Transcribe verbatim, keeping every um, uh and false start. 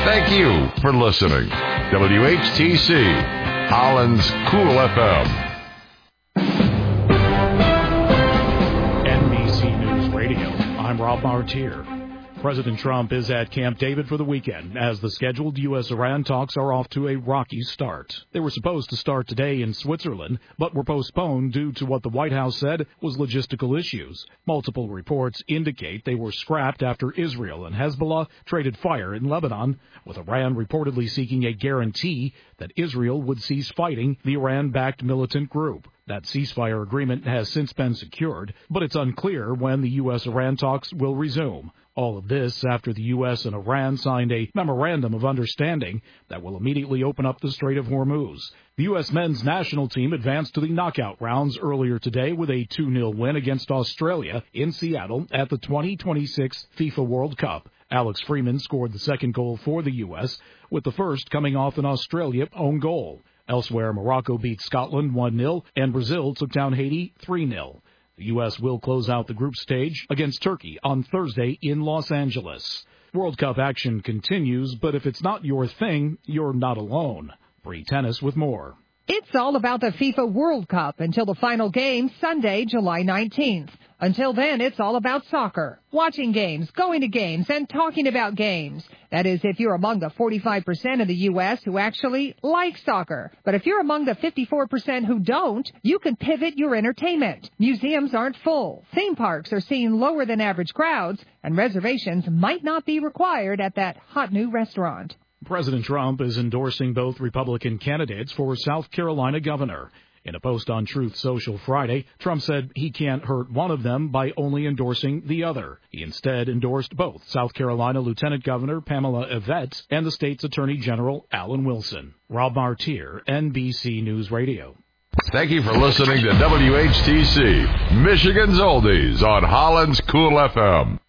Thank you for listening. W H T C, Holland's Cool F M. N B C News Radio. I'm Rob Martier. President Trump is at Camp David for the weekend as the scheduled U S Iran talks are off to a rocky start. They were supposed to start today in Switzerland, but were postponed due to what the White House said was logistical issues. Multiple reports indicate they were scrapped after Israel and Hezbollah traded fire in Lebanon, with Iran reportedly seeking a guarantee that Israel would cease fighting the Iran-backed militant group. That ceasefire agreement has since been secured, but it's unclear when the U S Iran talks will resume. All of this after the U S and Iran signed a memorandum of understanding that will immediately open up the Strait of Hormuz. The U S men's national team advanced to the knockout rounds earlier today with a two nil win against Australia in Seattle at the twenty twenty-six FIFA World Cup. Alex Freeman scored the second goal for the U S, with the first coming off an Australia own goal. Elsewhere, Morocco beat Scotland one nil, and Brazil took down Haiti three nil. The U S will close out the group stage against Turkey on Thursday in Los Angeles. World Cup action continues, but if it's not your thing, you're not alone. Bree Tennis with more. It's all about the FIFA World Cup until the final game Sunday, July nineteenth. Until then, it's all about soccer. Watching games, going to games, and talking about games. That is, if you're among the forty-five percent of the U S who actually like soccer. But if you're among the fifty-four percent who don't, you can pivot your entertainment. Museums aren't full. Theme parks are seeing lower than average crowds, and reservations might not be required at that hot new restaurant. President Trump is endorsing both Republican candidates for South Carolina governor. In a post on Truth Social Friday, Trump said he can't hurt one of them by only endorsing the other. He instead endorsed both South Carolina Lieutenant Governor Pamela Yvette and the state's Attorney General Alan Wilson. Rob Martier, N B C News Radio. Thank you for listening to W H T C, Michigan's Oldies on Holland's Cool F M.